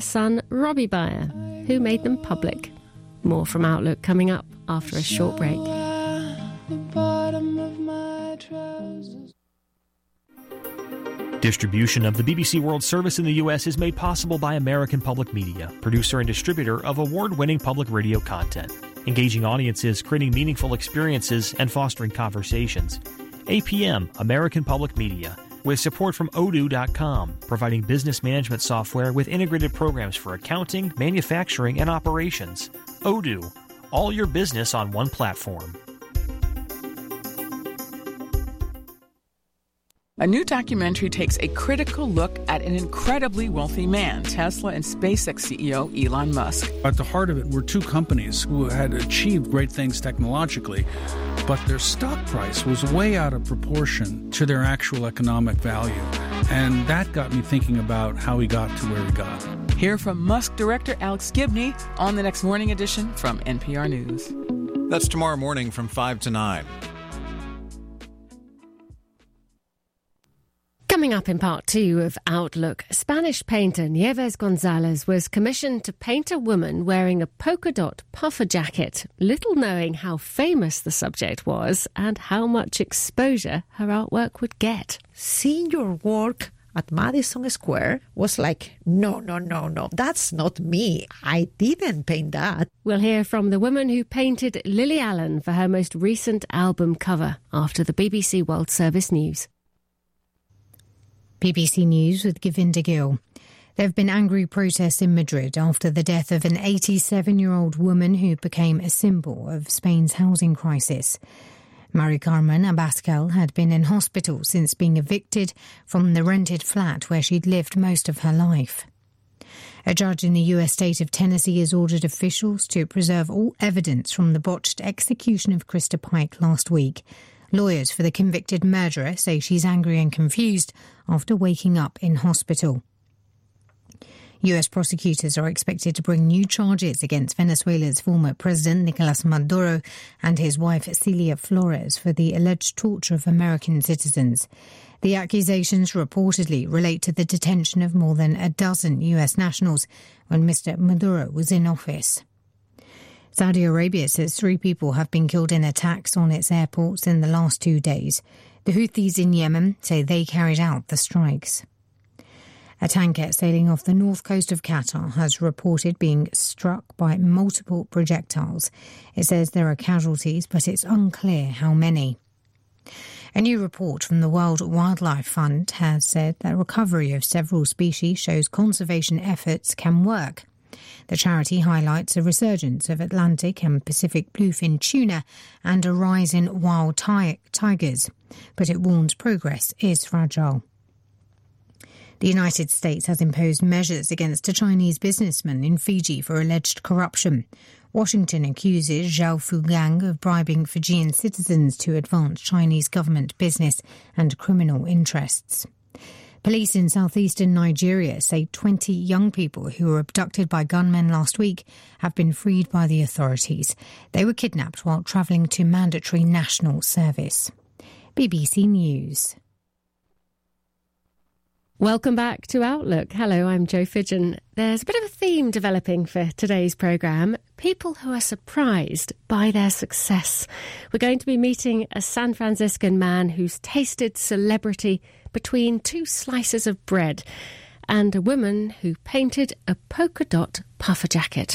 son Robbie Beyer, who made them public. More from Outlook coming up after a short break. Distribution of the BBC World Service in the U.S. is made possible by American Public Media, producer and distributor of award-winning public radio content, engaging audiences, creating meaningful experiences, and fostering conversations. APM, American Public Media, with support from Odoo.com, providing business management software with integrated programs for accounting, manufacturing, and operations. Odoo, all your business on one platform. A new documentary takes a critical look at an incredibly wealthy man, Tesla and SpaceX CEO Elon Musk. At the heart of it were two companies who had achieved great things technologically, but their stock price was way out of proportion to their actual economic value. And that got me thinking about how he got to where he got. Hear from Musk director Alex Gibney on the next morning edition from NPR News. That's tomorrow morning from 5 to 9. Coming up in part 2 of Outlook, Spanish painter Nieves Gonzalez was commissioned to paint a woman wearing a polka dot puffer jacket, little knowing how famous the subject was and how much exposure her artwork would get. Seeing your work at Madison Square was like, no, that's not me. I didn't paint that. We'll hear from the woman who painted Lily Allen for her most recent album cover after the BBC World Service News. BBC News with Govinda Gill. There have been angry protests in Madrid after the death of an 87-year-old woman who became a symbol of Spain's housing crisis. Mari Carmen Abascal had been in hospital since being evicted from the rented flat where she'd lived most of her life. A judge in the U.S. state of Tennessee has ordered officials to preserve all evidence from the botched execution of Krista Pike last week. Lawyers for the convicted murderer say she's angry and confused after waking up in hospital. US prosecutors are expected to bring new charges against Venezuela's former president Nicolas Maduro and his wife Celia Flores for the alleged torture of American citizens. The accusations reportedly relate to the detention of more than a dozen US nationals when Mr. Maduro was in office. Saudi Arabia says 3 people have been killed in attacks on its airports in the last 2 days. The Houthis in Yemen say they carried out the strikes. A tanker sailing off the north coast of Qatar has reported being struck by multiple projectiles. It says there are casualties, but it's unclear how many. A new report from the World Wildlife Fund has said that recovery of several species shows conservation efforts can work. The charity highlights a resurgence of Atlantic and Pacific bluefin tuna and a rise in wild tigers, but it warns progress is fragile. The United States has imposed measures against a Chinese businessman in Fiji for alleged corruption. Washington accuses Zhao Fugang of bribing Fijian citizens to advance Chinese government business and criminal interests. Police in southeastern Nigeria say 20 young people who were abducted by gunmen last week have been freed by the authorities. They were kidnapped while travelling to mandatory national service. BBC News. Welcome back to Outlook. Hello, I'm Jo Fidgen. There's a bit of a theme developing for today's programme. People who are surprised by their success. We're going to be meeting a San Franciscan man who's tasted celebrity between 2 slices of bread, and a woman who painted a polka dot puffer jacket.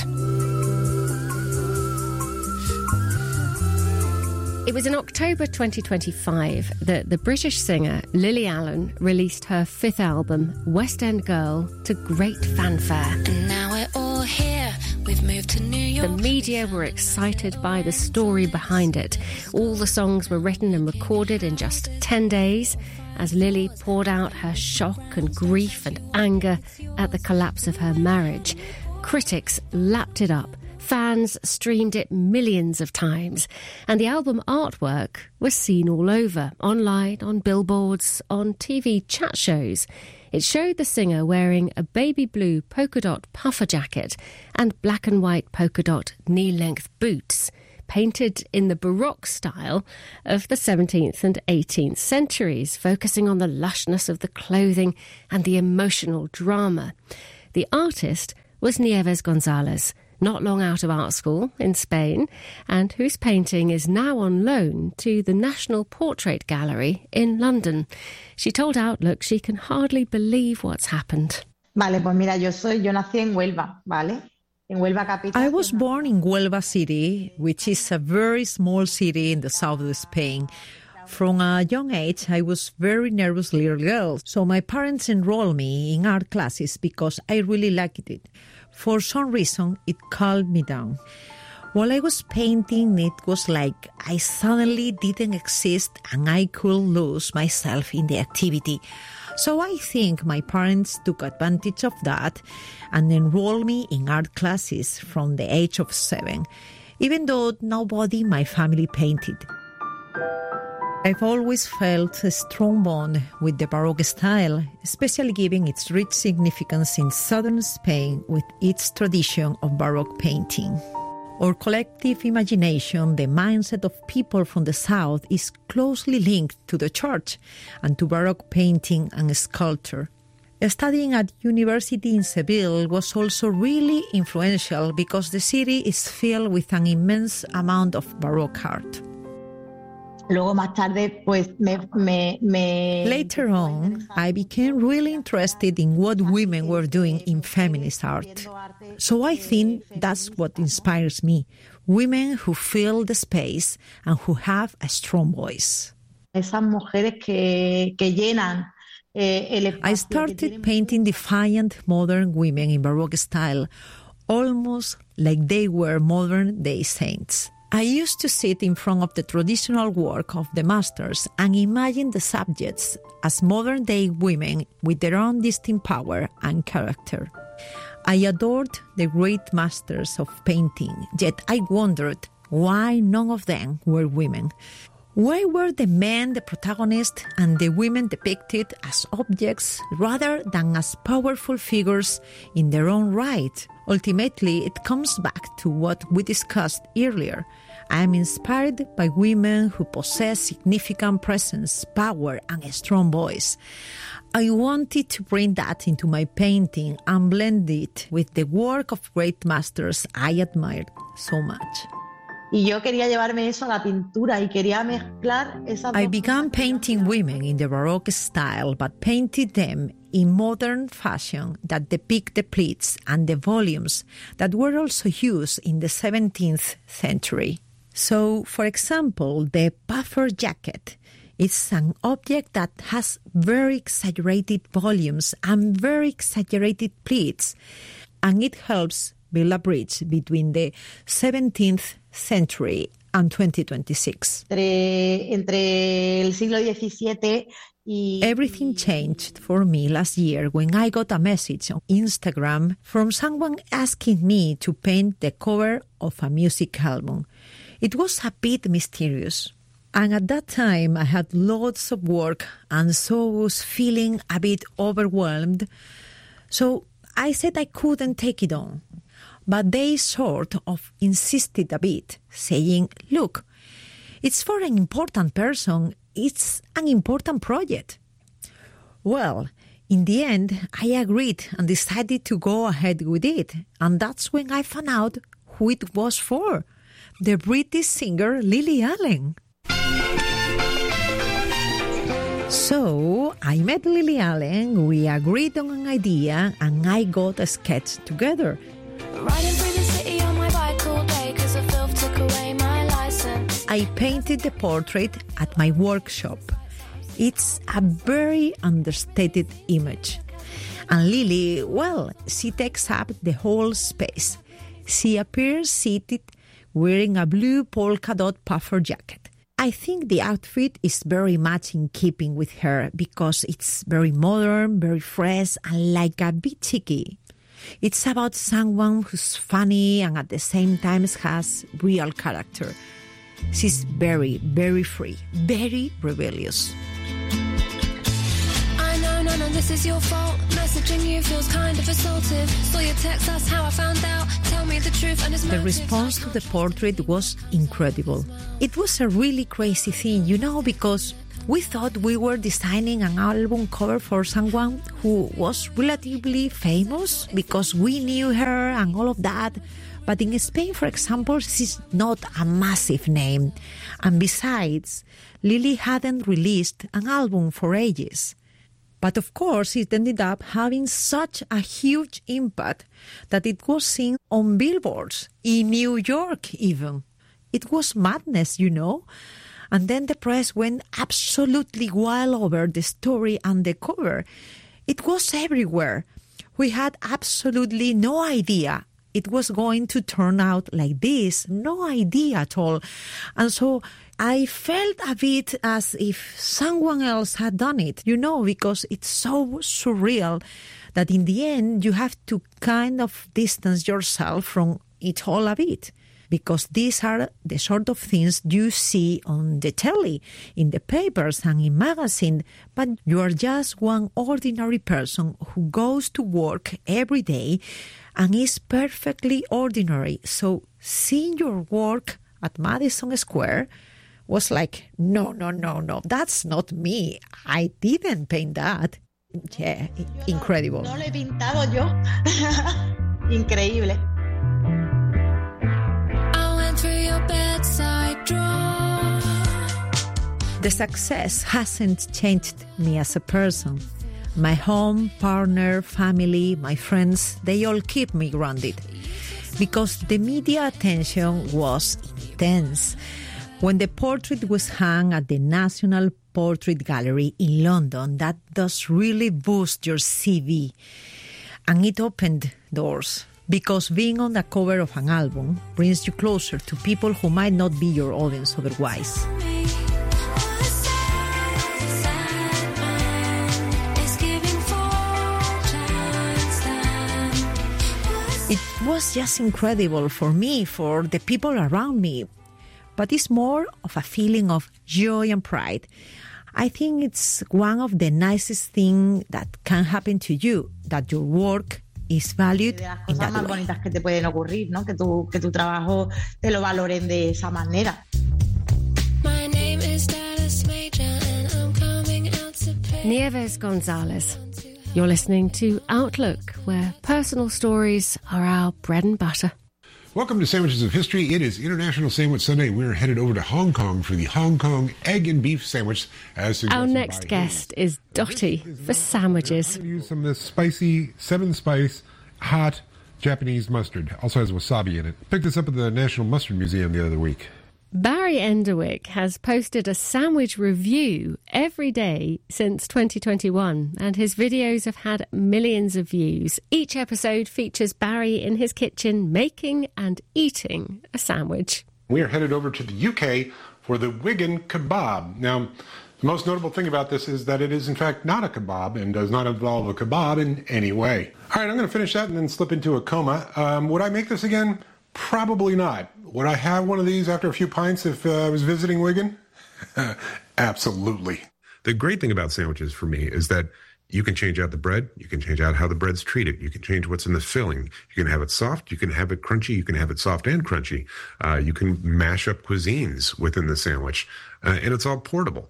It was in October 2025 that the British singer Lily Allen released her 5th album, West End Girl, to great fanfare. And now we're all here. We've moved to New York. The media were excited by the story behind it. All the songs were written and recorded in just 10 days as Lily poured out her shock and grief and anger at the collapse of her marriage. Critics lapped it up. Fans streamed it millions of times, and the album artwork was seen all over, online, on billboards, on TV chat shows. It showed the singer wearing a baby blue polka dot puffer jacket and black and white polka dot knee-length boots, painted in the Baroque style of the 17th and 18th centuries, focusing on the lushness of the clothing and the emotional drama. The artist was Nieves Gonzalez, not long out of art school in Spain, and whose painting is now on loan to the National Portrait Gallery in London. She told Outlook she can hardly believe what's happened. Vale, pues mira, yo nací en Huelva, ¿vale? En Huelva capital. I was born in Huelva City, which is a very small city in the south of Spain. From a young age, I was very nervous little girl, so my parents enrolled me in art classes because I really liked it. For some reason, it calmed me down. While I was painting, it was like I suddenly didn't exist and I could lose myself in the activity. So I think my parents took advantage of that and enrolled me in art classes from the age of 7, even though nobody in my family painted. I've always felt a strong bond with the Baroque style, especially given its rich significance in southern Spain with its tradition of Baroque painting. Our collective imagination, the mindset of people from the south, is closely linked to the church and to Baroque painting and sculpture. Studying at university in Seville was also really influential because the city is filled with an immense amount of Baroque art. Luego más tarde, pues Later on, I became really interested in what women were doing in feminist art. So I think that's what inspires me, women who fill the space and who have a strong voice. Esas mujeres que llenan el espacio. I started painting defiant modern women in Baroque style, almost like they were modern-day saints. I used to sit in front of the traditional work of the masters and imagine the subjects as modern-day women with their own distinct power and character. I adored the great masters of painting, yet I wondered why none of them were women. Why were the men the protagonists and the women depicted as objects rather than as powerful figures in their own right? Ultimately, it comes back to what we discussed earlier. I am inspired by women who possess significant presence, power, and a strong voice. I wanted to bring that into my painting and blend it with the work of great masters I admired so much. Yo quería llevarme eso a la pintura y quería mezclar esas I began painting women in the Baroque style, but painted them in modern fashion that depict the pleats and the volumes that were also used in the 17th century. So, for example, the puffer jacket is an object that has very exaggerated volumes and very exaggerated pleats, and it helps build a bridge between the 17th century and 2026. Entre el siglo XVII y... Everything changed for me last year when I got a message on Instagram from someone asking me to paint the cover of a music album. It was a bit mysterious. And at that time, I had lots of work and so was feeling a bit overwhelmed. So I said I couldn't take it on. But they sort of insisted a bit, saying, look, it's for an important person, it's an important project. Well, in the end, I agreed and decided to go ahead with it. And that's when I found out who it was for, the British singer Lily Allen. So I met Lily Allen, we agreed on an idea, and I got a sketch together. Riding through the city on my bike all day 'cause the filth took away my license. I painted the portrait at my workshop. It's a very understated image. And Lily, well, she takes up the whole space. She appears seated wearing a blue polka dot puffer jacket. I think the outfit is very much in keeping with her because it's very modern, very fresh, and like a bit cheeky. It's about someone who's funny and at the same time has real character. She's very, very free, very rebellious. I know none of this is your fault. Messaging you feels kind of assaultive. Saw your text, that's how I found out. Tell me the truth and it's The response to the portrait was incredible. It was a really crazy thing, because We thought we were designing an album cover for someone who was relatively famous because we knew her and all of that. But in Spain, for example, she's not a massive name. And besides, Lily hadn't released an album for ages. But of course, it ended up having such a huge impact that it was seen on billboards, in New York even. It was madness, you know. And then the press went absolutely wild over the story and the cover. It was everywhere. We had absolutely no idea it was going to turn out like this. No idea at all. And so I felt a bit as if someone else had done it, you know, because it's so surreal that in the end you have to kind of distance yourself from it all a bit. Because these are the sort of things you see on the telly, in the papers and in magazines, but you are just one ordinary person who goes to work every day and is perfectly ordinary. So seeing your work at Madison Square was like, no, that's not me. I didn't paint that. Yeah, incredible. No lo he pintado yo. Increíble. The success hasn't changed me as a person. My home, partner, family, my friends, they all keep me grounded. Because the media attention was intense. When the portrait was hung at the National Portrait Gallery in London, that does really boost your CV. And it opened doors. Because being on the cover of an album brings you closer to people who might not be your audience otherwise. It was just incredible for me, for the people around me. But it's more of a feeling of joy and pride. I think it's one of the nicest things that can happen to you, that your work is valued in that way. De las cosas más bonitas que te pueden ocurrir, ¿no? Que tu trabajo te lo valoren de esa manera. Nieves Gonzalez. You're listening to Outlook, where personal stories are our bread and butter. Welcome to Sandwiches of History. It is International Sandwich Sunday. We're headed over to Hong Kong for the Hong Kong egg and beef sandwich. Our next guest is Dottie for sandwiches. I'm going to use some of this spicy, 7-spice, hot Japanese mustard. Also has wasabi in it. Picked this up at the National Mustard Museum the other week. Barry Enderwick has posted a sandwich review every day since 2021, and his videos have had millions of views. Each episode features Barry in his kitchen making and eating a sandwich. We are headed over to the UK for the Wigan kebab. Now, the most notable thing about this is that it is in fact not a kebab and does not involve a kebab in any way. All right, I'm going to finish that and then slip into a coma. Would I make this again? Probably not. Would I have one of these after a few pints if I was visiting Wigan? Absolutely. The great thing about sandwiches for me is that you can change out the bread. You can change out how the bread's treated. You can change what's in the filling. You can have it soft. You can have it crunchy. You can have it soft and crunchy. You can mash up cuisines within the sandwich. And it's all portable.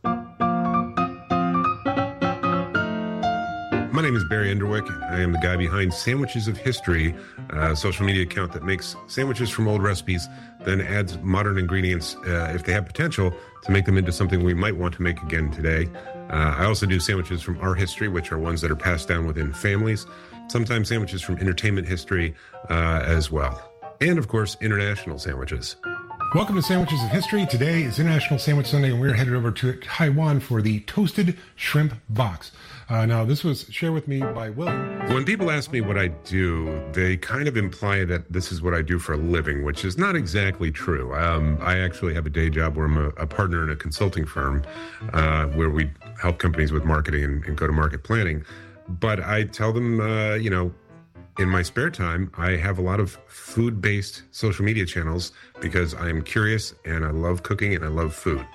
My name is Barry Enderwick. I am the guy behind Sandwiches of History, a social media account that makes sandwiches from old recipes, then adds modern ingredients, if they have potential, to make them into something we might want to make again today. I also do sandwiches from our history, which are ones that are passed down within families, sometimes sandwiches from entertainment history as well. And, of course, international sandwiches. Welcome to Sandwiches of History. Today is International Sandwich Sunday, and we're headed over to Taiwan for the Toasted Shrimp Box. Now, this was shared with me by William. When people ask me what I do, they kind of imply that this is what I do for a living, which is not exactly true. I actually have a day job where I'm a partner in a consulting firm where we help companies with marketing and go-to-market planning. But I tell them, in my spare time, I have a lot of food-based social media channels because I am curious and I love cooking and I love food.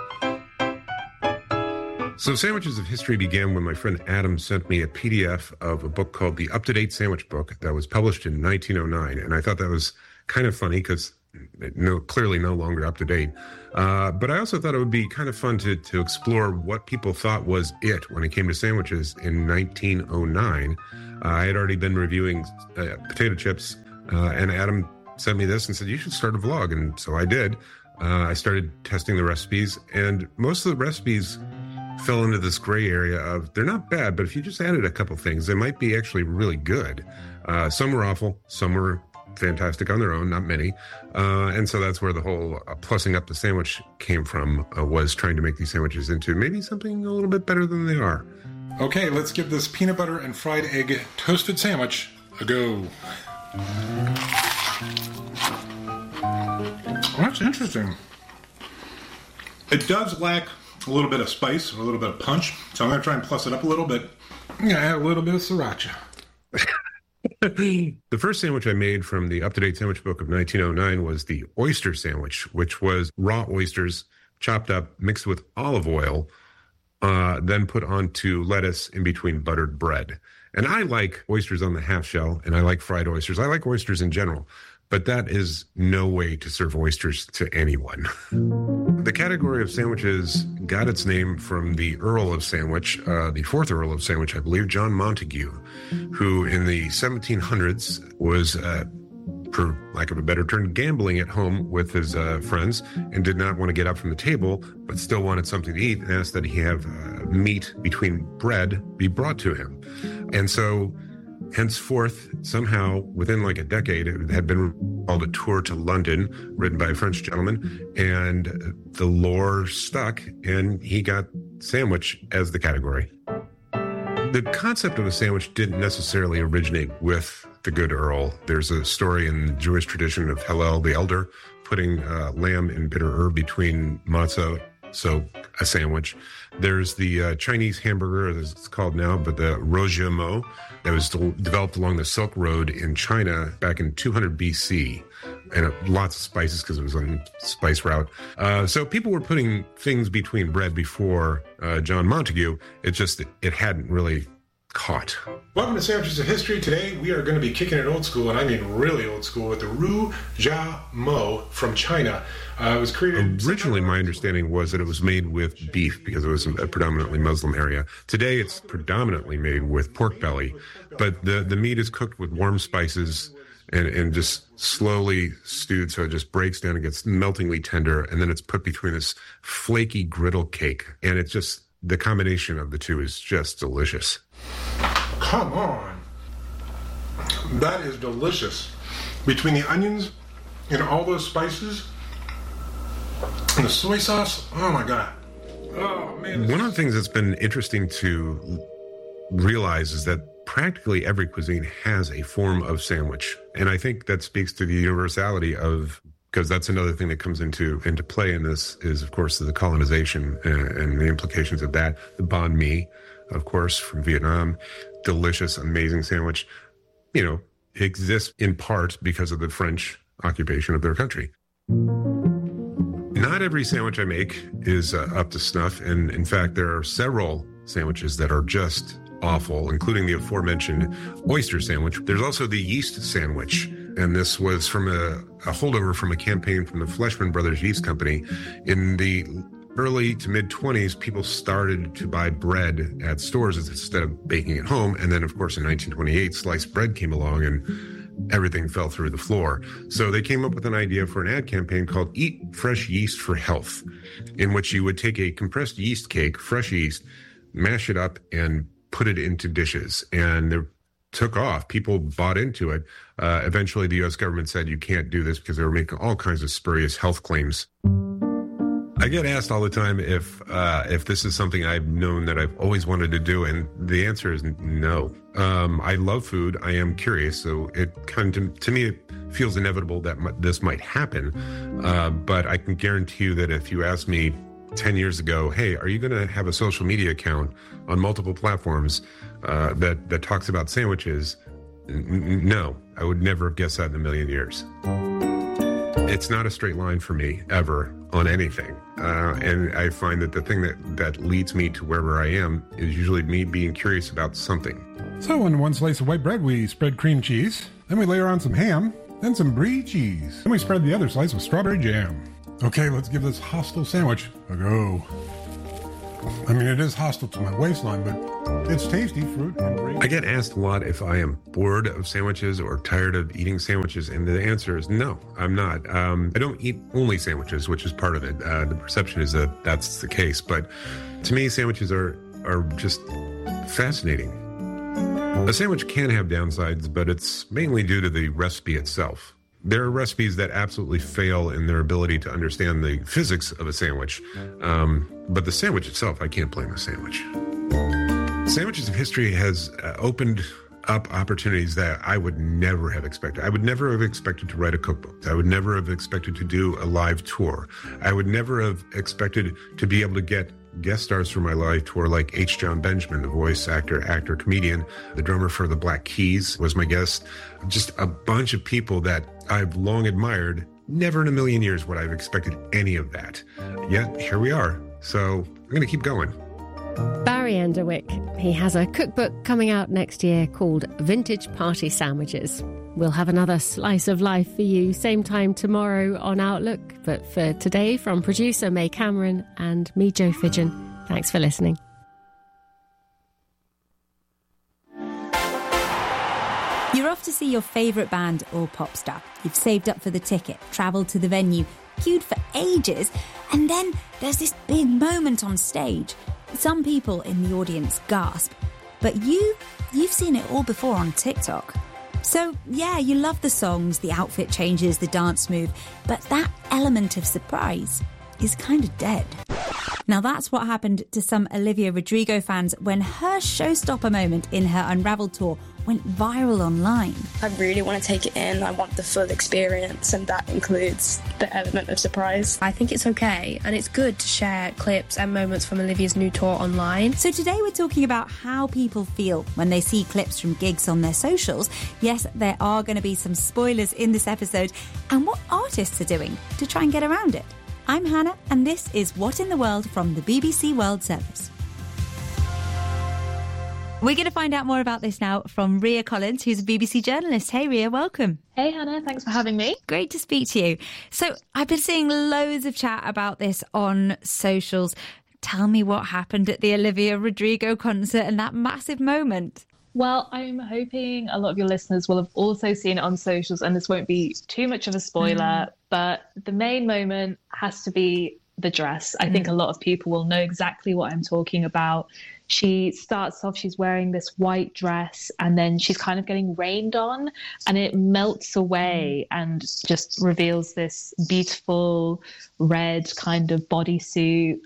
So Sandwiches of History began when my friend Adam sent me a PDF of a book called The Up-to-Date Sandwich Book that was published in 1909. And I thought that was kind of funny because clearly no longer up to date. But I also thought it would be kind of fun to explore what people thought was it when it came to sandwiches in 1909. I had already been reviewing potato chips, and Adam sent me this and said, you should start a vlog. And so I did. I started testing the recipes, and most of the recipes fell into this gray area of they're not bad, but if you just added a couple things, they might be actually really good. Some were awful, some were fantastic on their own, not many. And so that's where the whole plussing up the sandwich came from, was trying to make these sandwiches into maybe something a little bit better than they are. Okay, let's give this peanut butter and fried egg toasted sandwich a go. That's interesting. It does lack a little bit of spice, a little bit of punch, so I'm going to try and plus it up a little bit. I'm going to add a little bit of sriracha. The first sandwich I made from the up-to-date sandwich book of 1909 was the oyster sandwich, which was raw oysters chopped up, mixed with olive oil, then put onto lettuce in between buttered bread. And I like oysters on the half shell, and I like fried oysters. I like oysters in general, but that is no way to serve oysters to anyone. The category of sandwiches got its name from the Earl of Sandwich, the fourth Earl of Sandwich, I believe, John Montagu, who in the 1700s was, for lack of a better term, gambling at home with his friends and did not want to get up from the table, but still wanted something to eat and asked that he have meat between bread be brought to him. And so henceforth, somehow, within like a decade, it had been called A Tour to London, written by a French gentleman, and the lore stuck, and he got sandwich as the category. The concept of a sandwich didn't necessarily originate with the good Earl. There's a story in the Jewish tradition of Hillel the Elder putting lamb and bitter herb between matzah, so a sandwich. There's the Chinese hamburger, as it's called now, but the rojiamo that was developed along the Silk Road in China back in 200 BC. And lots of spices because it was on spice route. So people were putting things between bread before John Montagu. It hadn't really caught. Welcome to Sandwiches of History. Today we are going to be kicking it old school, and I mean really old school, with the Ru Jia Mo from China. It was created... Originally, my understanding was that it was made with beef because it was a predominantly Muslim area. Today, it's predominantly made with pork belly, but the meat is cooked with warm spices and just slowly stewed so it just breaks down and gets meltingly tender, and then it's put between this flaky griddle cake, and it's just... the combination of the two is just delicious. Come on. That is delicious. Between the onions and all those spices and the soy sauce, oh my God. Oh man. One of the things that's been interesting to realize is that practically every cuisine has a form of sandwich. And I think that speaks to the universality of, because that's another thing that comes into play in this is, of course, the colonization and the implications of that. The banh mi, of course, from Vietnam, delicious, amazing sandwich, exists in part because of the French occupation of their country. Not every sandwich I make is up to snuff. And in fact, there are several sandwiches that are just awful, including the aforementioned oyster sandwich. There's also the yeast sandwich. And this was from a holdover from a campaign from the Fleischmann Brothers Yeast Company. In the early to mid-20s, people started to buy bread at stores instead of baking at home. And then, of course, in 1928, sliced bread came along and everything fell through the floor. So they came up with an idea for an ad campaign called Eat Fresh Yeast for Health, in which you would take a compressed yeast cake, fresh yeast, mash it up, and put it into dishes. And they took off. People bought into it. Eventually, the U.S. government said you can't do this because they were making all kinds of spurious health claims. I get asked all the time if this is something I've known that I've always wanted to do, and the answer is no. I love food. I am curious, so it kind of, to me, it feels inevitable that this might happen. But I can guarantee you that if you asked me 10 years ago, hey, are you going to have a social media account on multiple platforms that talks about sandwiches? No, I would never have guessed that in a million years. It's not a straight line for me, ever, on anything. And I find that the thing that leads me to wherever I am is usually me being curious about something. So on one slice of white bread, we spread cream cheese. Then we layer on some ham. then some brie cheese. Then we spread the other slice with strawberry jam. Okay, let's give this hostile sandwich a go. I mean, it is hostile to my waistline, but it's tasty fruit and brie. I get asked a lot if I am bored of sandwiches or tired of eating sandwiches, and the answer is no, I'm not. I don't eat only sandwiches, which is part of it. The perception is that that's the case, but to me, sandwiches are just fascinating. A sandwich can have downsides, but it's mainly due to the recipe itself. There are recipes that absolutely fail in their ability to understand the physics of a sandwich. But the sandwich itself, I can't blame a sandwich. Sandwiches of History has opened up opportunities that I would never have expected. I would never have expected to write a cookbook. I would never have expected to do a live tour. I would never have expected to be able to get guest stars for my live tour like H. John Benjamin, the voice actor, comedian. The drummer for the Black Keys was my guest. Just a bunch of people that I've long admired. Never in a million years would I have expected any of that. Yet, here we are. So I'm going to keep going. Barry Enderwick. He has a cookbook coming out next year called Vintage Party Sandwiches. We'll have another slice of life for you same time tomorrow on Outlook. But for today, from producer May Cameron and me, Joe Fidgen, thanks for listening. You're off to see your favourite band or pop star. You've saved up for the ticket, travelled to the venue, queued for ages, and then there's this big moment on stage. Some people in the audience gasp, but you've seen it all before on TikTok. So, yeah, you love the songs, the outfit changes, the dance move, but that element of surprise is kind of dead. Now, that's what happened to some Olivia Rodrigo fans when her showstopper moment in her Unraveled tour went viral online. I really want to take it in. I want the full experience, and that includes the element of surprise. I think it's okay, and it's good to share clips and moments from Olivia's new tour online. So today we're talking about how people feel when they see clips from gigs on their socials. Yes, there are going to be some spoilers in this episode, and what artists are doing to try and get around it. I'm Hannah, and this is What in the World from the BBC World Service. We're going to find out more about this now from Ria Collins, who's a BBC journalist. Hey, Ria, welcome. Hey, Hannah, thanks for having me. Great to speak to you. So I've been seeing loads of chat about this on socials. Tell me what happened at the Olivia Rodrigo concert and that massive moment. Well, I'm hoping a lot of your listeners will have also seen it on socials, and this won't be too much of a spoiler, but the main moment has to be the dress. I think a lot of people will know exactly what I'm talking about. She starts off, she's wearing this white dress, and then she's kind of getting rained on, and it melts away and just reveals this beautiful red kind of bodysuit.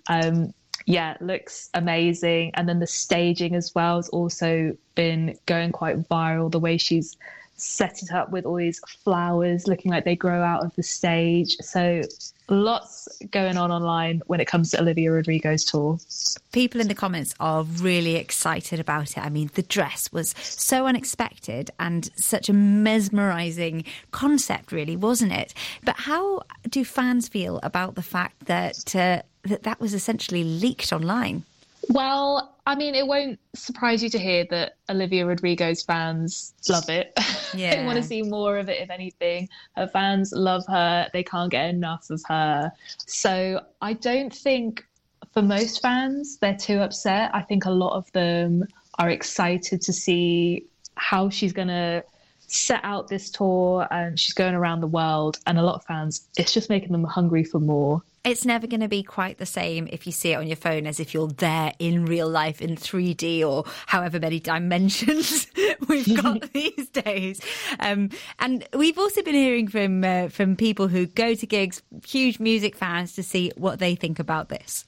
Yeah, it looks amazing. And then the staging as well has also been going quite viral, the way she's set it up with all these flowers looking like they grow out of the stage. So lots going on online when it comes to Olivia Rodrigo's tour. People in the comments are really excited about it. I mean, the dress was so unexpected and such a mesmerising concept, really, wasn't it? But how do fans feel about the fact that that was essentially leaked online? Well, I mean, it won't surprise you to hear that Olivia Rodrigo's fans love it. Yeah. They want to see more of it, if anything. Her fans love her. They can't get enough of her. So I don't think, for most fans, they're too upset. I think a lot of them are excited to see how she's going to set out this tour, and she's going around the world. And a lot of fans, it's just making them hungry for more. It's never going to be quite the same if you see it on your phone as if you're there in real life in 3D or however many dimensions we've got these days. And we've also been hearing from people who go to gigs, huge music fans, to see what they think about this.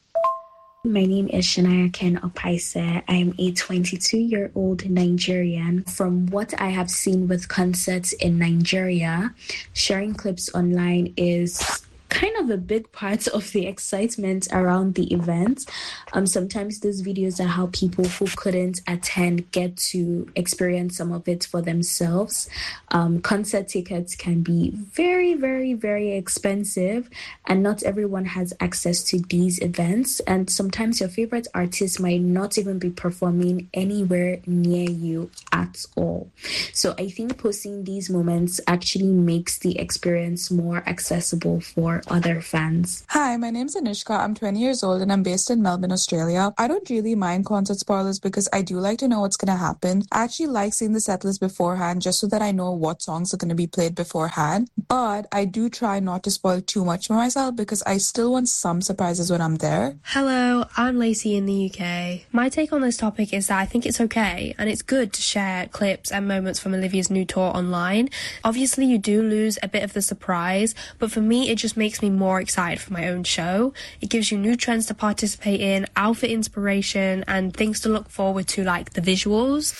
My name is Shania Ken Opaise. I'm a 22-year-old Nigerian. From what I have seen with concerts in Nigeria, sharing clips online is kind of a big part of the excitement around the event. Sometimes those videos are how people who couldn't attend get to experience some of it for themselves. Concert tickets can be very, very, very expensive, and not everyone has access to these events. And sometimes your favorite artist might not even be performing anywhere near you at all. So I think posting these moments actually makes the experience more accessible for other fans. Hi, my name's Anushka. I'm 20 years old and I'm based in Melbourne, Australia. I don't really mind concert spoilers because I do like to know what's going to happen. I actually like seeing the set list beforehand just so that I know what songs are going to be played beforehand. But I do try not to spoil too much for myself because I still want some surprises when I'm there. Hello, I'm Lacey in the UK. My take on this topic is that I think it's okay and it's good to share clips and moments from Olivia's new tour online. Obviously, you do lose a bit of the surprise, but for me, it just makes me more excited for my own show. It gives you new trends to participate in, outfit inspiration, and things to look forward to, like the visuals.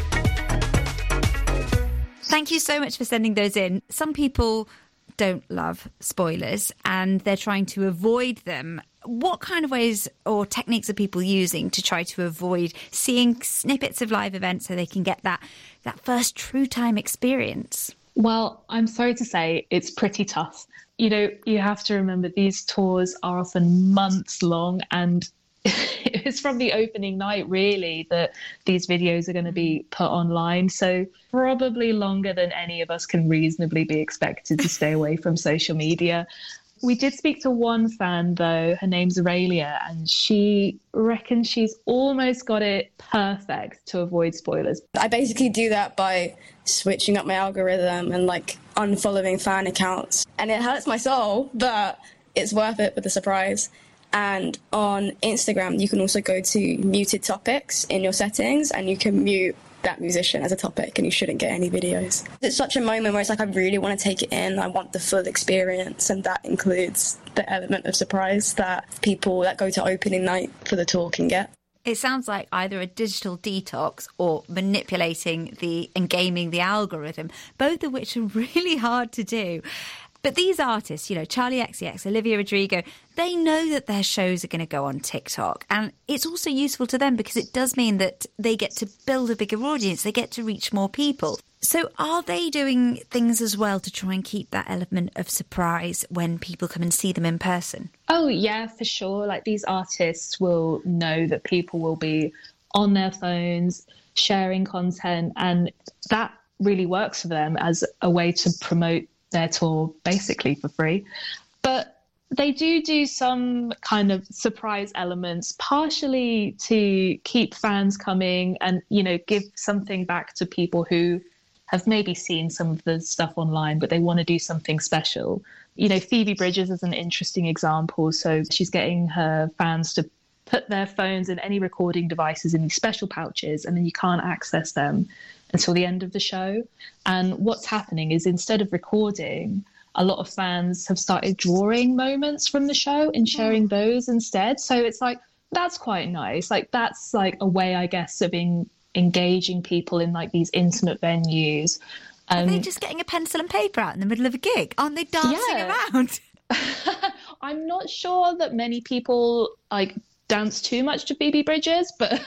Thank you so much for sending those in. Some people don't love spoilers and they're trying to avoid them. What kind of ways or techniques are people using to try to avoid seeing snippets of live events so they can get that first true time experience? Well, I'm sorry to say it's pretty tough. You know, you have to remember these tours are often months long, and it's from the opening night, really, that these videos are going to be put online. So probably longer than any of us can reasonably be expected to stay away from social media. We did speak to one fan, though. Her name's Aurelia, and she reckons she's almost got it perfect to avoid spoilers. I basically do that by switching up my algorithm and unfollowing fan accounts. And it hurts my soul, but it's worth it for the surprise. And on Instagram, you can also go to muted topics in your settings, and you can mute that musician as a topic, and you shouldn't get any videos. It's such a moment where it's I really want to take it in. I want the full experience, and that includes the element of surprise that people that go to opening night for the tour can get. It sounds like either a digital detox or manipulating and gaming the algorithm, both of which are really hard to do. But these artists, Charli XCX, Olivia Rodrigo, they know that their shows are going to go on TikTok. And it's also useful to them because it does mean that they get to build a bigger audience. They get to reach more people. So are they doing things as well to try and keep that element of surprise when people come and see them in person? Oh, yeah, for sure. These artists will know that people will be on their phones sharing content, and that really works for them as a way to promote their tour basically for free. But they do some kind of surprise elements, partially to keep fans coming and, give something back to people who have maybe seen some of the stuff online, but they want to do something special. Phoebe Bridgers is an interesting example. So she's getting her fans to put their phones and any recording devices in these special pouches, and then you can't access them until the end of the show. And what's happening is, instead of recording, a lot of fans have started drawing moments from the show and sharing those instead. So it's that's quite nice. That's a way, I guess, of engaging people in these intimate venues. Are they just getting a pencil and paper out in the middle of a gig? Aren't they dancing around? I'm not sure that many people dance too much to Phoebe Bridgers, but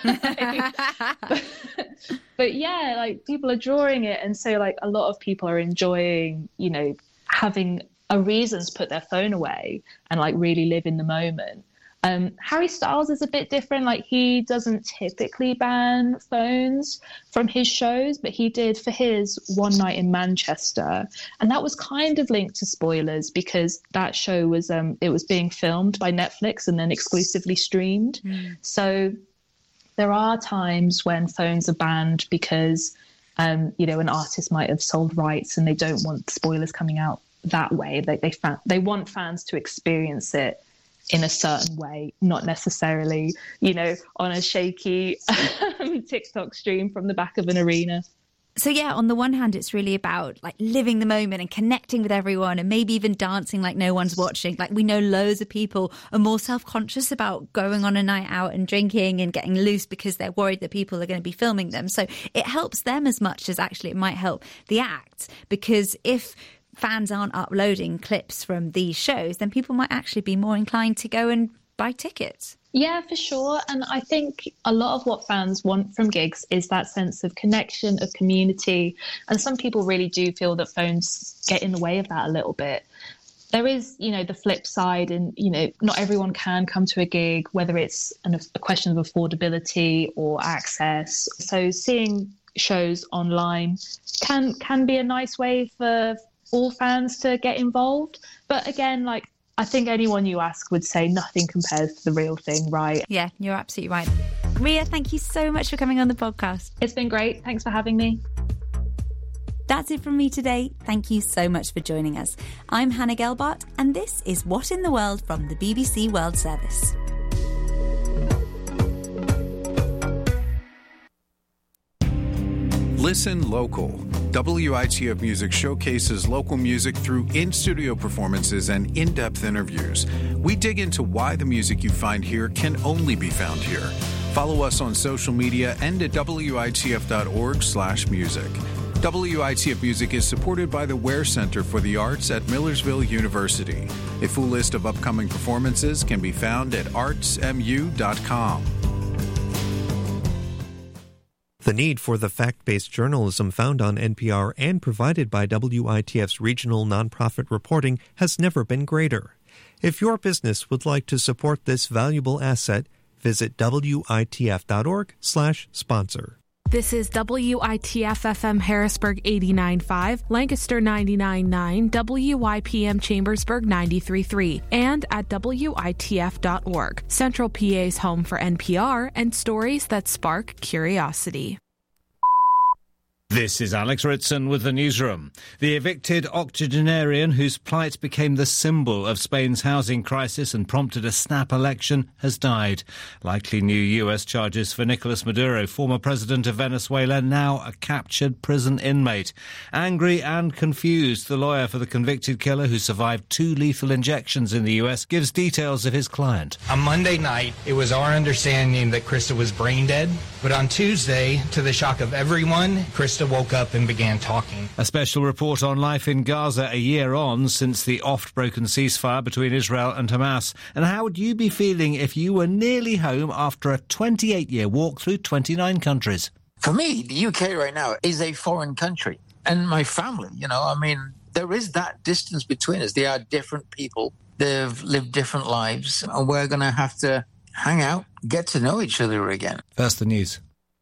but yeah, people are drawing it, and so a lot of people are enjoying, having a reason to put their phone away and really live in the moment. Harry Styles is a bit different. He doesn't typically ban phones from his shows, but he did for his One Night in Manchester. And that was kind of linked to spoilers because that show was, it was being filmed by Netflix and then exclusively streamed. So there are times when phones are banned because, an artist might have sold rights and they don't want spoilers coming out that way. They want fans to experience it in a certain way, not necessarily, on a shaky TikTok stream from the back of an arena. So yeah, on the one hand, it's really about living the moment and connecting with everyone and maybe even dancing like no one's watching. We know loads of people are more self-conscious about going on a night out and drinking and getting loose because they're worried that people are going to be filming them. So it helps them as much as actually it might help the act, because if fans aren't uploading clips from these shows, then people might actually be more inclined to go and buy tickets. Yeah, for sure. And I think a lot of what fans want from gigs is that sense of connection, of community. And some people really do feel that phones get in the way of that a little bit. There is, the flip side, and, not everyone can come to a gig, whether it's a question of affordability or access. So seeing shows online can be a nice way for all fans to get involved. But again, I think anyone you ask would say nothing compares to the real thing, right? Yeah, you're absolutely right. Ria, thank you so much for coming on the podcast. It's been great. Thanks for having me. That's it from me today. Thank you so much for joining us. I'm Hannah Gelbart, and this is What in the World from the BBC World Service. Listen local. WITF Music showcases local music through in-studio performances and in-depth interviews. We dig into why the music you find here can only be found here. Follow us on social media and at witf.org/music. WITF Music is supported by the Ware Center for the Arts at Millersville University. A full list of upcoming performances can be found at artsmu.com. The need for the fact-based journalism found on NPR and provided by WITF's regional nonprofit reporting has never been greater. If your business would like to support this valuable asset, visit witf.org/sponsor. This is WITF-FM Harrisburg 89.5, Lancaster 99.9, WYPM Chambersburg 93.3, and at WITF.org, Central PA's home for NPR and stories that spark curiosity. This is Alex Ritson with the newsroom. The evicted octogenarian whose plight became the symbol of Spain's housing crisis and prompted a snap election has died. Likely new U.S. charges for Nicolas Maduro, former president of Venezuela, now a captured prison inmate. Angry and confused, the lawyer for the convicted killer who survived 2 lethal injections in the U.S. gives details of his client. On Monday night, it was our understanding that Krista was brain dead. But on Tuesday, to the shock of everyone, Krista woke up and began talking. A special report on life in Gaza a year on since the oft-broken ceasefire between Israel and Hamas. And how would you be feeling if you were nearly home after a 28-year walk through 29 countries? For me, the UK right now is a foreign country. And my family, there is that distance between us. They are different people. They've lived different lives. And we're going to have to hang out, get to know each other again. First, the news.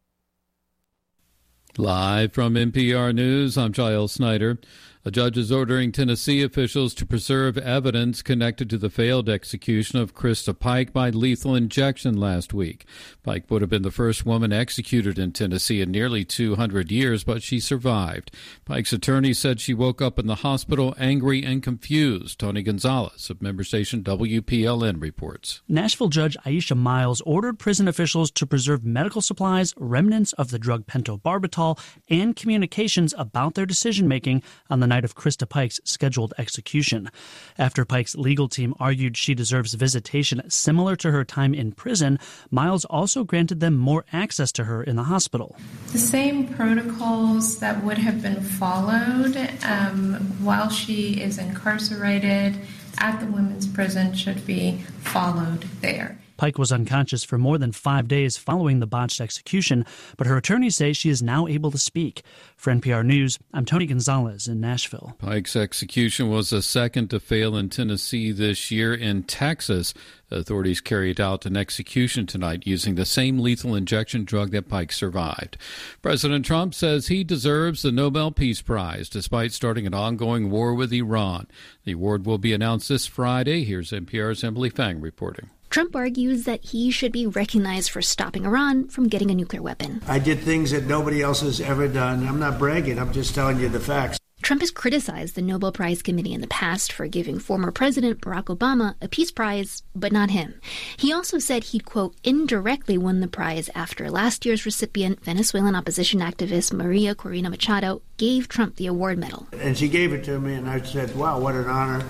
Live from NPR News, I'm Giles Snyder. A judge is ordering Tennessee officials to preserve evidence connected to the failed execution of Krista Pike by lethal injection last week. Pike would have been the first woman executed in Tennessee in nearly 200 years, but she survived. Pike's attorney said she woke up in the hospital angry and confused. Tony Gonzalez of member station WPLN reports. Nashville Judge Aisha Miles ordered prison officials to preserve medical supplies, remnants of the drug pentobarbital, and communications about their decision-making on the night of Krista Pike's scheduled execution. After Pike's legal team argued she deserves visitation similar to her time in prison, Miles also granted them more access to her in the hospital. The same protocols that would have been followed while she is incarcerated at the women's prison should be followed there. Pike was unconscious for more than 5 days following the botched execution, but her attorneys say she is now able to speak. For NPR News, I'm Tony Gonzalez in Nashville. Pike's execution was the second to fail in Tennessee this year. In Texas, authorities carried out an execution tonight using the same lethal injection drug that Pike survived. President Trump says he deserves the Nobel Peace Prize despite starting an ongoing war with Iran. The award will be announced this Friday. Here's NPR's Emily Fang reporting. Trump argues that he should be recognized for stopping Iran from getting a nuclear weapon. I did things that nobody else has ever done. I'm not bragging. I'm just telling you the facts. Trump has criticized the Nobel Prize Committee in the past for giving former President Barack Obama a peace prize, but not him. He also said he'd, quote, indirectly won the prize after last year's recipient, Venezuelan opposition activist Maria Corina Machado, gave Trump the award medal. And she gave it to me, and I said, wow, what an honor.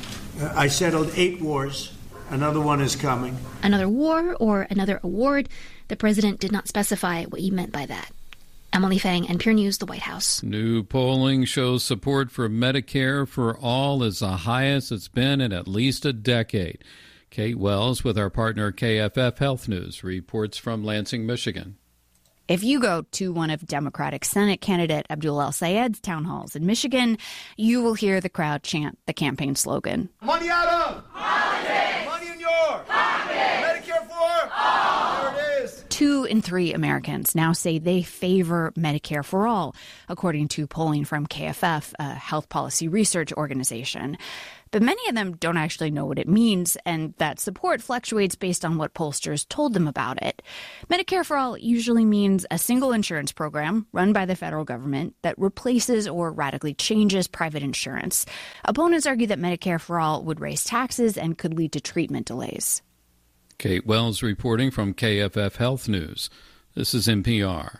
I settled 8 wars. Another one is coming. Another war or another award? The president did not specify what he meant by that. Emily Fang, NPR News, the White House. New polling shows support for Medicare for all is the highest it's been in at least a decade. Kate Wells with our partner KFF Health News reports from Lansing, Michigan. If you go to one of Democratic Senate candidate Abdul El-Sayed's town halls in Michigan, you will hear the crowd chant the campaign slogan. Money out of politics. Money in your pocket. Medicare for all. There it is. 2 in 3 Americans now say they favor Medicare for all, according to polling from KFF, a health policy research organization. But many of them don't actually know what it means, and that support fluctuates based on what pollsters told them about it. Medicare for All usually means a single insurance program run by the federal government that replaces or radically changes private insurance. Opponents argue that Medicare for All would raise taxes and could lead to treatment delays. Kate Wells reporting from KFF Health News. This is NPR.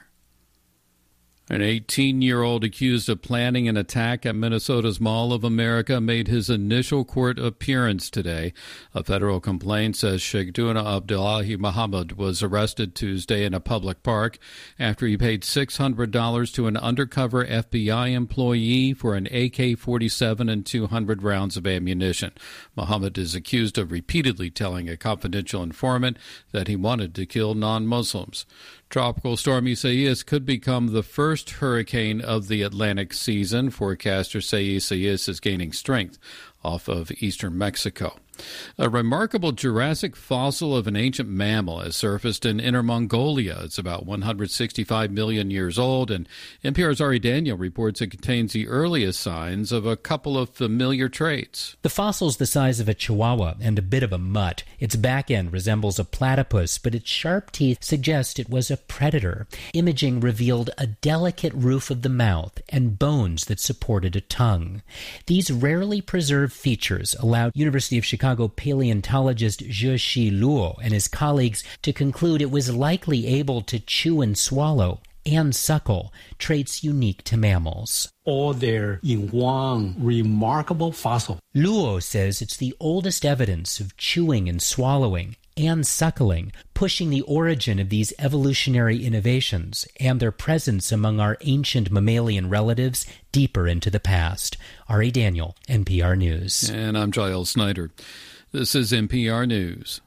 An 18-year-old accused of planning an attack at Minnesota's Mall of America made his initial court appearance today. A federal complaint says Sheikhduna Abdullahi Muhammad was arrested Tuesday in a public park after he paid $600 to an undercover FBI employee for an AK-47 and 200 rounds of ammunition. Muhammad is accused of repeatedly telling a confidential informant that he wanted to kill non-Muslims. Tropical storm Isaias could become the first hurricane of the Atlantic season. Forecasters say Isaias is gaining strength off of eastern Mexico. A remarkable Jurassic fossil of an ancient mammal has surfaced in Inner Mongolia. It's about 165 million years old, and NPR's Ari Daniel reports it contains the earliest signs of a couple of familiar traits. The fossil's the size of a chihuahua and a bit of a mutt. Its back end resembles a platypus, but its sharp teeth suggest it was a predator. Imaging revealed a delicate roof of the mouth and bones that supported a tongue. These rarely preserved features allowed University of Chicago paleontologist Zhexi Luo and his colleagues to conclude it was likely able to chew and swallow and suckle, traits unique to mammals. All there in one remarkable fossil. Luo says it's the oldest evidence of chewing and swallowing and suckling, pushing the origin of these evolutionary innovations and their presence among our ancient mammalian relatives deeper into the past. Ari Daniel, NPR News. And I'm Giles Snyder. This is NPR News.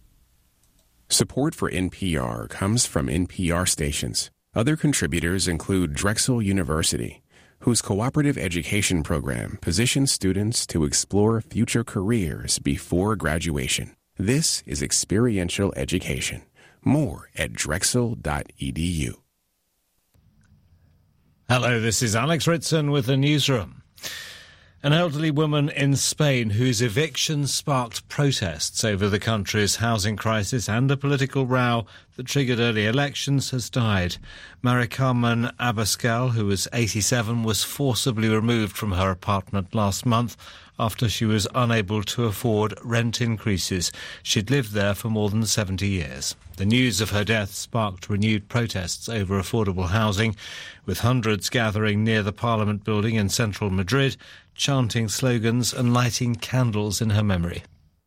Support for NPR comes from NPR stations. Other contributors include Drexel University, whose cooperative education program positions students to explore future careers before graduation. This is experiential education. More at drexel.edu. Hello, this is Alex Ritson with the newsroom. An elderly woman in Spain whose eviction sparked protests over the country's housing crisis and a political row that triggered early elections has died. Mari Carmen Abascal, who was 87, was forcibly removed from her apartment last month after she was unable to afford rent increases. She'd lived there for more than 70 years. The news of her death sparked renewed protests over affordable housing, with hundreds gathering near the Parliament building in central Madrid, chanting slogans and lighting candles in her memory.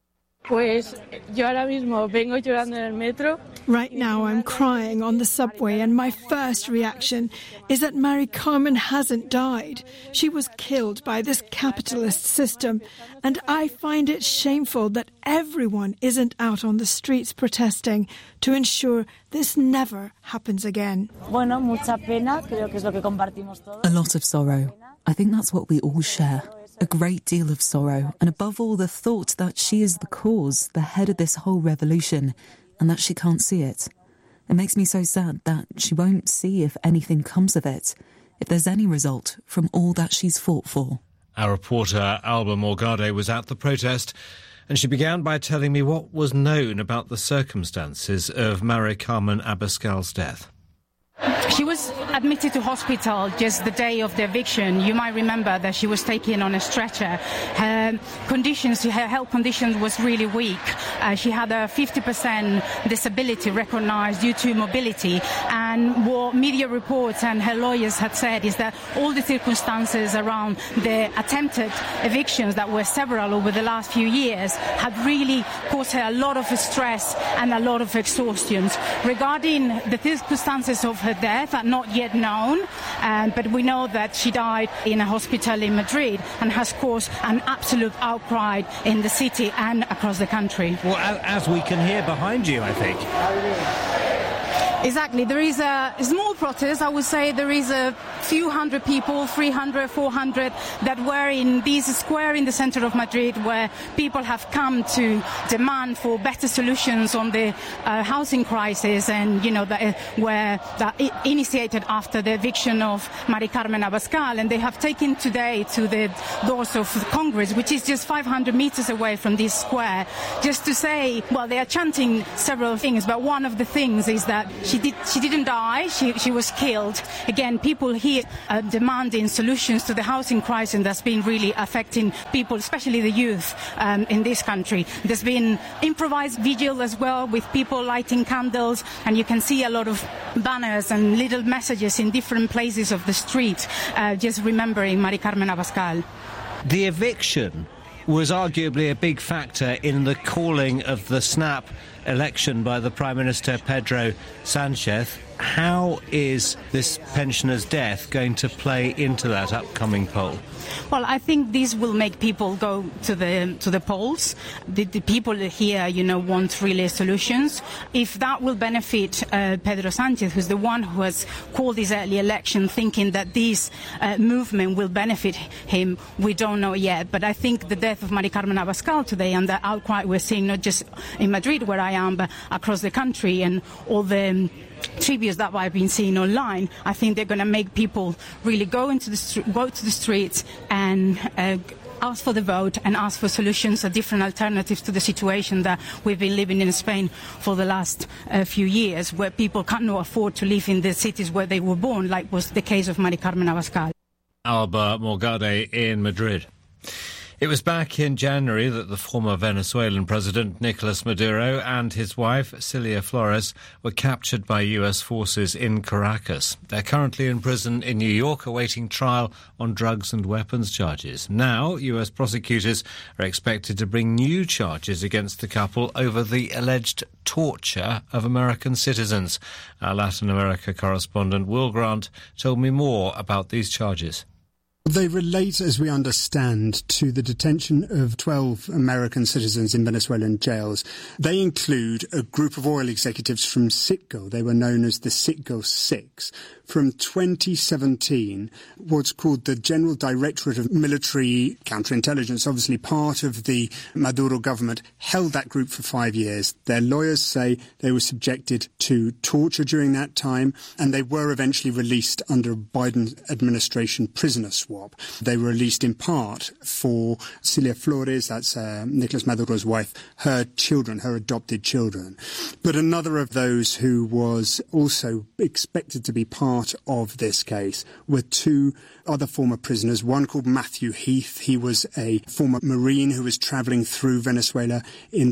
Pues yo ahora mismo vengo llorando en el metro. Right now I'm crying on the subway, and my first reaction is that Mari Carmen hasn't died. She was killed by this capitalist system, and I find it shameful that everyone isn't out on the streets protesting to ensure this never happens again. Bueno, mucha pena, creo que es lo que compartimos todos. A lot of sorrow. I think that's what we all share. A great deal of sorrow, and above all the thought that she is the cause, the head of this whole revolution, and that she can't see it. It makes me so sad that she won't see if anything comes of it, if there's any result from all that she's fought for. Our reporter Alba Morgado was at the protest, and she began by telling me what was known about the circumstances of Mari Carmen Abascal's death. She was admitted to hospital just the day of the eviction. You might remember that she was taken on a stretcher. Her health condition was really weak. She had a 50% disability recognized due to mobility. And what media reports and her lawyers had said is that all the circumstances around the attempted evictions, that were several over the last few years, had really caused her a lot of stress and a lot of exhaustion. Regarding the circumstances of her death, death are not yet known, but we know that she died in a hospital in Madrid and has caused an absolute outcry in the city and across the country. Well, as we can hear behind you, I think. Exactly. There is a small protest. I would say there is a few hundred people, 300, 400, that were in this square in the center of Madrid, where people have come to demand for better solutions on the housing crisis, and, where that initiated after the eviction of Mari Carmen Abascal. And they have taken today to the doors of Congress, which is just 500 meters away from this square, just to say, well, they are chanting several things, but one of the things is that she didn't die, she was killed. Again, people here are demanding solutions to the housing crisis that's been really affecting people, especially the youth in this country. There's been improvised vigil as well, with people lighting candles, and you can see a lot of banners and little messages in different places of the street, just remembering Mari Carmen Abascal. The eviction was arguably a big factor in the calling of the snap election by the Prime Minister Pedro Sanchez. How is this pensioner's death going to play into that upcoming poll? Well, I think this will make people go to the polls. The people here, want really solutions. If that will benefit Pedro Sanchez, who's the one who has called this early election, thinking that this movement will benefit him, we don't know yet. But I think the death of Mari Carmen Abascal today and the outcry we're seeing, not just in Madrid, where I am, but across the country, and all the tributes that I've been seeing online, I think they're going to make people really go to the streets and ask for the vote and ask for solutions or different alternatives to the situation that we've been living in Spain for the last few years, where people cannot afford to live in the cities where they were born, like was the case of Mari Carmen Abascal. Alba Morgade in Madrid. It was back in January that the former Venezuelan president Nicolas Maduro and his wife Cilia Flores were captured by US forces in Caracas. They're currently in prison in New York awaiting trial on drugs and weapons charges. Now, US prosecutors are expected to bring new charges against the couple over the alleged torture of American citizens. Our Latin America correspondent Will Grant told me more about these charges. They relate, as we understand, to the detention of 12 American citizens in Venezuelan jails. They include a group of oil executives from Citgo. They were known as the Citgo Six. From 2017, what's called the General Directorate of Military Counterintelligence, obviously part of the Maduro government, held that group for 5 years. Their lawyers say they were subjected to torture during that time, and they were eventually released under a Biden administration prisoner swap. They were released in part for Cilia Flores, that's Nicolas Maduro's wife, her children, her adopted children. But another of those who was also expected to be part of this case were two other former prisoners, one called Matthew Heath. He was a former Marine who was travelling through Venezuela in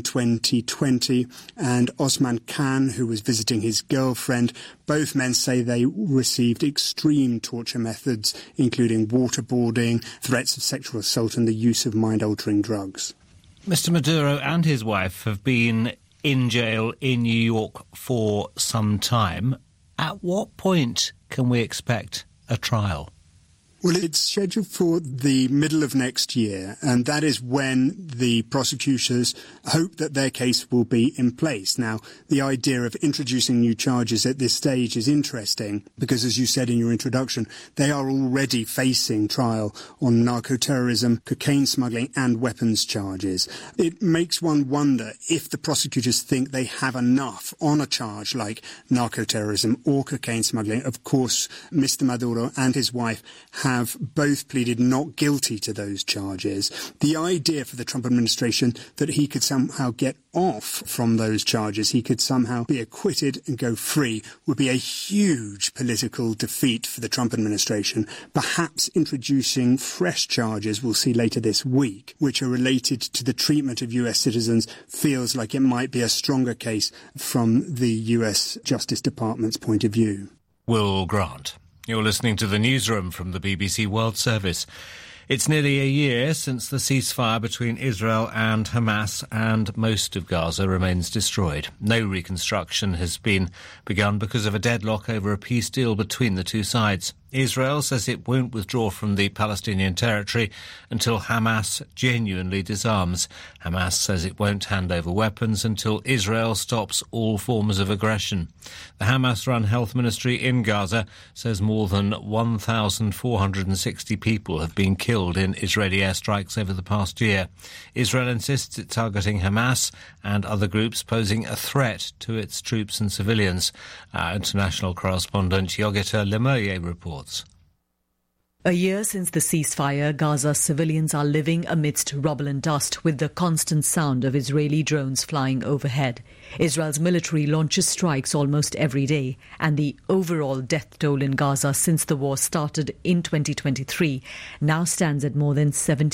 2020, and Osman Khan, who was visiting his girlfriend. Both men say they received extreme torture methods, including waterboarding, threats of sexual assault, and the use of mind-altering drugs. Mr. Maduro and his wife have been in jail in New York for some time. At what point can we expect a trial? Well, it's scheduled for the middle of next year, and that is when the prosecutors hope that their case will be in place. Now, the idea of introducing new charges at this stage is interesting because, as you said in your introduction, they are already facing trial on narco-terrorism, cocaine smuggling and weapons charges. It makes one wonder if the prosecutors think they have enough on a charge like narco-terrorism or cocaine smuggling. Of course, Mr. Maduro and his wife have both pleaded not guilty to those charges. The idea for the Trump administration that he could somehow get off from those charges, he could somehow be acquitted and go free, would be a huge political defeat for the Trump administration. Perhaps introducing fresh charges, we'll see later this week, which are related to the treatment of US citizens, feels like it might be a stronger case from the US Justice Department's point of view. Will Grant. You're listening to the newsroom from the BBC World Service. It's nearly a year since the ceasefire between Israel and Hamas, and most of Gaza remains destroyed. No reconstruction has been begun because of a deadlock over a peace deal between the two sides. Israel says it won't withdraw from the Palestinian territory until Hamas genuinely disarms. Hamas says it won't hand over weapons until Israel stops all forms of aggression. The Hamas-run health ministry in Gaza says more than 1,460 people have been killed in Israeli airstrikes over the past year. Israel insists it's targeting Hamas and other groups posing a threat to its troops and civilians. Our international correspondent Yogita Lemerrier reports. A year since the ceasefire, Gaza's civilians are living amidst rubble and dust with the constant sound of Israeli drones flying overhead. Israel's military launches strikes almost every day, and the overall death toll in Gaza since the war started in 2023 now stands at more than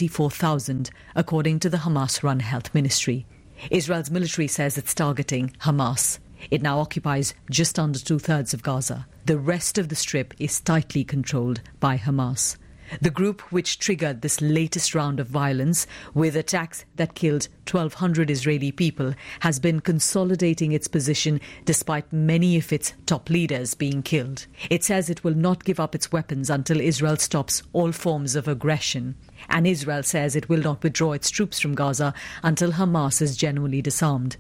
74,000, according to the Hamas-run health ministry. Israel's military says it's targeting Hamas. It now occupies just under two-thirds of Gaza. The rest of the strip is tightly controlled by Hamas. The group which triggered this latest round of violence, with attacks that killed 1,200 Israeli people, has been consolidating its position despite many of its top leaders being killed. It says it will not give up its weapons until Israel stops all forms of aggression. And Israel says it will not withdraw its troops from Gaza until Hamas is genuinely disarmed.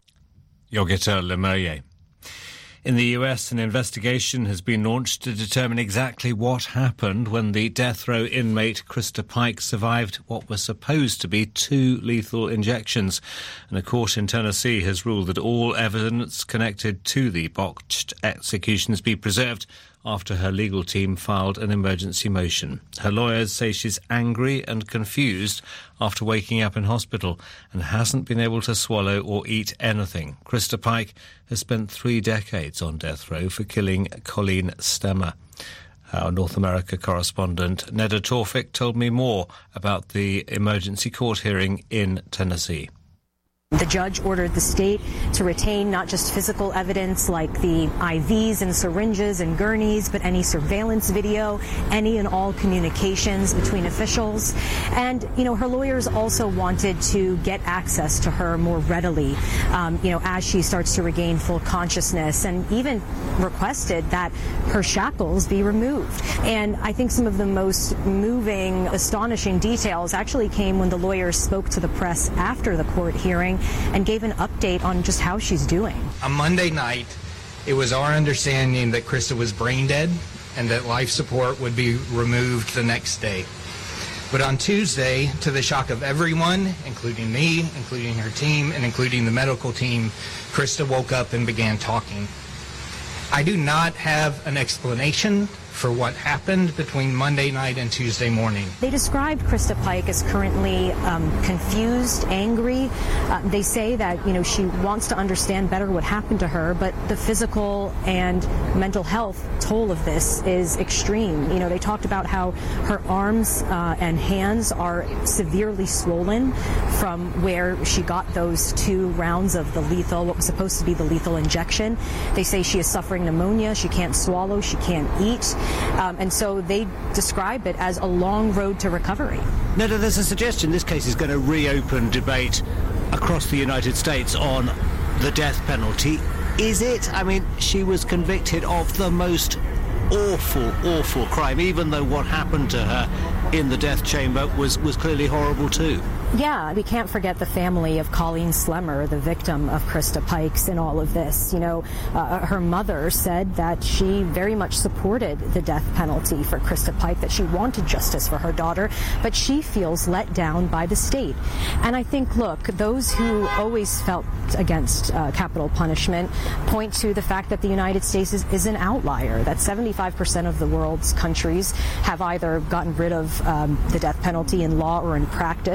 Yogita Lemerrier. In the US, an investigation has been launched to determine exactly what happened when the death row inmate Krista Pike survived what were supposed to be 2 lethal injections. And a court in Tennessee has ruled that all evidence connected to the botched executions be preserved after her legal team filed an emergency motion. Her lawyers say she's angry and confused after waking up in hospital and hasn't been able to swallow or eat anything. Krista Pike has spent 3 decades on death row for killing Colleen Stemmer. Our North America correspondent Neda Tawfik told me more about the emergency court hearing in Tennessee. The judge ordered the state to retain not just physical evidence like the IVs and syringes and gurneys, but any surveillance video, any and all communications between officials. And, her lawyers also wanted to get access to her more readily, as she starts to regain full consciousness, and even requested that her shackles be removed. And I think some of the most moving, astonishing details actually came when the lawyers spoke to the press after the court hearing and gave an update on just how she's doing. On Monday night, it was our understanding that Krista was brain dead and that life support would be removed the next day. But on Tuesday, to the shock of everyone, including me, including her team, and including the medical team, Krista woke up and began talking. I do not have an explanation for what happened between Monday night and Tuesday morning. They described Krista Pike as currently confused, angry. They say that, she wants to understand better what happened to her, but the physical and mental health toll of this is extreme. They talked about how her arms and hands are severely swollen from where she got those 2 rounds of the lethal, what was supposed to be the lethal injection. They say she is suffering pneumonia, she can't swallow, she can't eat. And so they describe it as a long road to recovery. No, there's a suggestion this case is going to reopen debate across the United States on the death penalty. Is it? I mean, she was convicted of the most awful crime, even though what happened to her in the death chamber was clearly horrible too. Yeah, we can't forget the family of Colleen Slemmer, the victim of Krista Pike's in all of this. Her mother said that she very much supported the death penalty for Krista Pike, that she wanted justice for her daughter, but she feels let down by the state. And I think, look, those who always felt against capital punishment point to the fact that the United States is an outlier, that 75% of the world's countries have either gotten rid of the death penalty in law or in practice.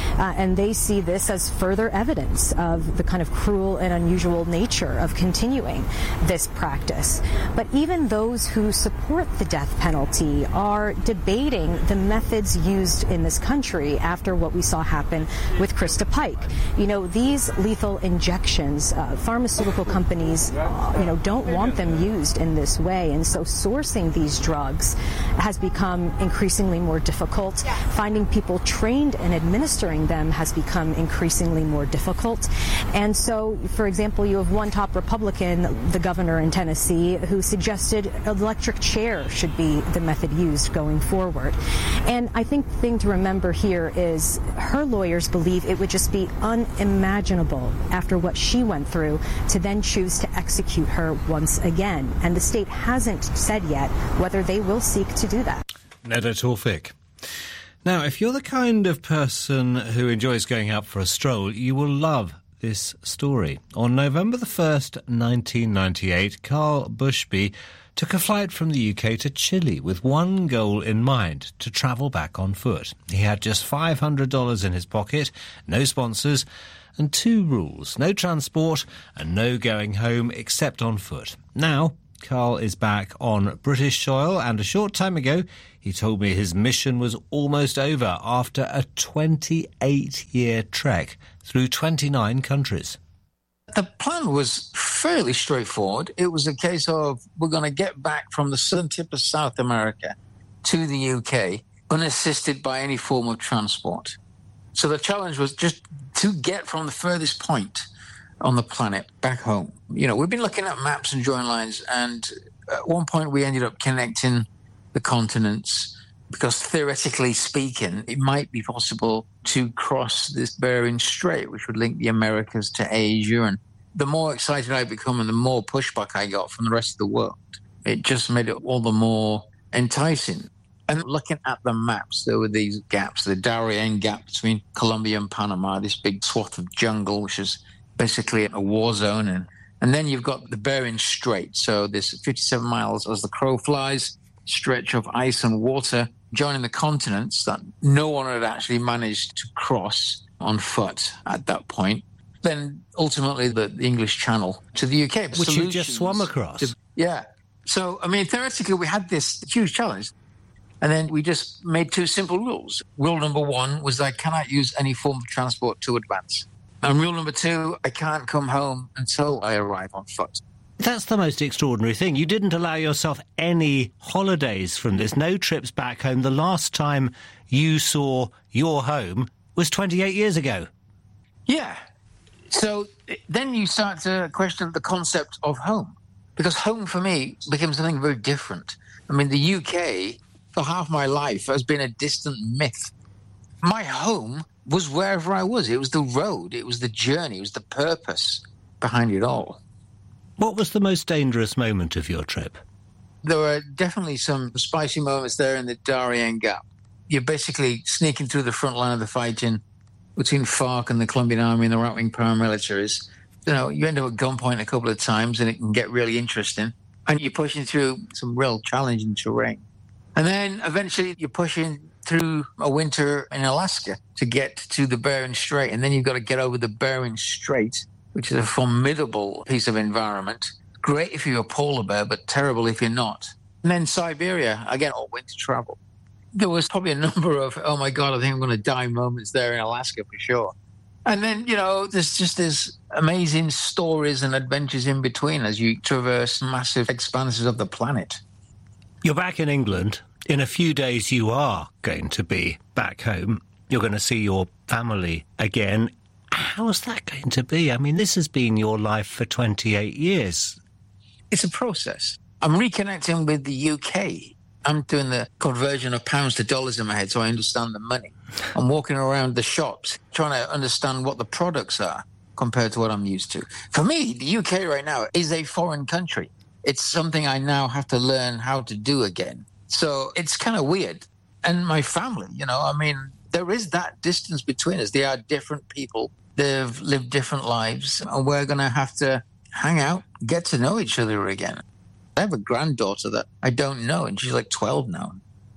And they see this as further evidence of the kind of cruel and unusual nature of continuing this practice. But even those who support the death penalty are debating the methods used in this country after what we saw happen with Krista Pike. You know, these lethal injections, pharmaceutical companies, don't want them used in this way. And so sourcing these drugs has become increasingly more difficult. Finding people trained in administering them has become increasingly more difficult. And so, for example, you have one top Republican, the governor in Tennessee, who suggested electric chair should be the method used going forward. And I think the thing to remember here is her lawyers believe it would just be unimaginable after what she went through to then choose to execute her once again. And the state hasn't said yet whether they will seek to do that. Neda Tawfik. Now, if you're the kind of person who enjoys going out for a stroll, you will love this story. On November the 1st, 1998, Carl Bushby took a flight from the UK to Chile with one goal in mind: to travel back on foot. He had just $500 in his pocket, no sponsors, and two rules: no transport and no going home except on foot. Now, Carl is back on British soil, and a short time ago he told me his mission was almost over after a 28-year trek through 29 countries. The plan was fairly straightforward. It was a case of we're going to get back from the southern tip of South America to the UK unassisted by any form of transport. So the challenge was just to get from the furthest point on the planet back home. You know, we've been looking at maps and drawing lines, and at one point we ended up connecting the continents because, theoretically speaking, it might be possible to cross this Bering Strait, which would link the Americas to Asia. And the more excited I become and the more pushback I got from the rest of the world, it just made it all the more enticing. And looking at the maps, there were these gaps, the Darien Gap between Colombia and Panama, this big swath of jungle, which is basically a war zone. And then you've got the Bering Strait. So this 57 miles as the crow flies, stretch of ice and water joining the continents that no one had actually managed to cross on foot at that point. Then ultimately the English Channel to the UK. Which you just swum across. Yeah. So, I mean, theoretically we had this huge challenge. And then we just made two simple rules. Rule number one was that I cannot use any form of transport to advance. And rule number two, I can't come home until I arrive on foot. That's the most extraordinary thing. You didn't allow yourself any holidays from this, no trips back home. The last time you saw your home was 28 years ago. Yeah. So then you start to question the concept of home, because home for me became something very different. I mean, the UK, for half my life, has been a distant myth. My home was wherever I was. It was the road, it was the journey, it was the purpose behind it all. What was the most dangerous moment of your trip? There were definitely some spicy moments there in the Darien Gap. You're basically sneaking through the front line of the fighting between FARC and the Colombian Army and the right-wing paramilitaries. You know, you end up at gunpoint a couple of times and it can get really interesting. And you're pushing through some real challenging terrain. And then eventually you're pushing through a winter in Alaska to get to the Bering Strait. And then you've got to get over the Bering Strait, which is a formidable piece of environment. Great if you're a polar bear, but terrible if you're not. And then Siberia, again, all winter travel. There was probably a number of, oh my God, I think I'm going to die moments there in Alaska for sure. And then, you know, there's just these amazing stories and adventures in between as you traverse massive expanses of the planet. You're back in England. In a few days, you are going to be back home. You're going to see your family again. How's that going to be? I mean, this has been your life for 28 years. It's a process. I'm reconnecting with the UK. I'm doing the conversion of pounds to dollars in my head so I understand the money. I'm walking around the shops trying to understand what the products are compared to what I'm used to. For me, the UK right now is a foreign country. It's something I now have to learn how to do again. So it's kind of weird. And my family, you know, I mean, there is that distance between us. They are different people. They've lived different lives. And we're going to have to hang out, get to know each other again. I have a granddaughter that I don't know, and she's like 12 now.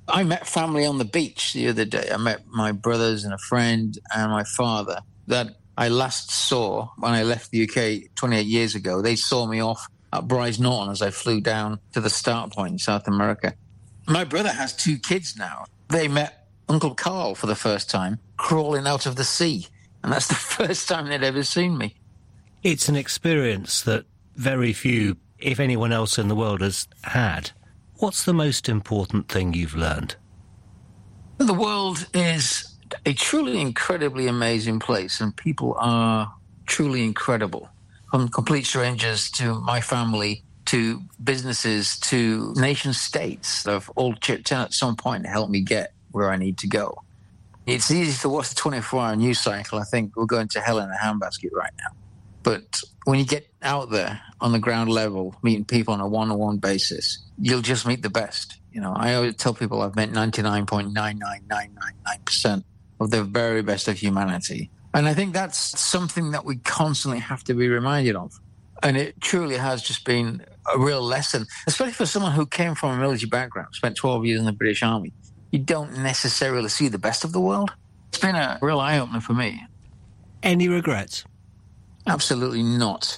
I met family on the beach the other day. I met my brothers and a friend and my father that I last saw when I left the UK 28 years ago. They saw me off at Bryce Norton as I flew down to the start point in South America. My brother has 2 kids now. They met Uncle Carl for the first time, crawling out of the sea. And that's the first time they'd ever seen me. It's an experience that very few, if anyone else in the world, has had. What's the most important thing you've learned? The world is a truly incredibly amazing place, and people are truly incredible. From complete strangers to my family, to businesses, to nation states that have all chipped in at some point to help me get where I need to go. It's easy to watch the 24-hour news cycle. I think we're going to hell in a handbasket right now. But when you get out there on the ground level, meeting people on a one-on-one basis, you'll just meet the best. You know, I always tell people I've met 99.99999% of the very best of humanity. And I think that's something that we constantly have to be reminded of. And it truly has just been a real lesson, especially for someone who came from a military background, spent 12 years in the British Army. You don't necessarily see the best of the world. It's been a real eye-opener for me. Any regrets? Absolutely not.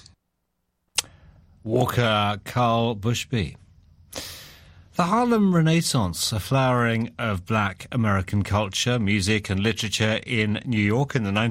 Walker Carl Bushby. The Harlem Renaissance, a flowering of black American culture, music and literature in New York in the